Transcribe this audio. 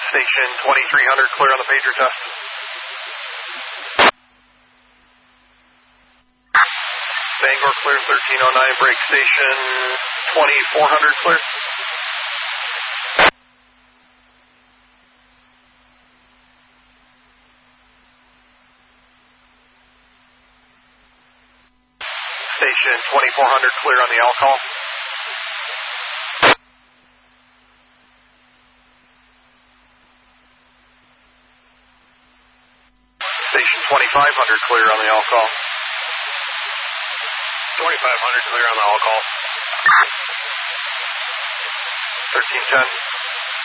Station 2300, clear on the pager test. Bangor clear, 1309, break station 2400, clear. Station 2400, clear on the L-call. Station 2500, clear on the L-call. 2500, clear on the L-call. 1310.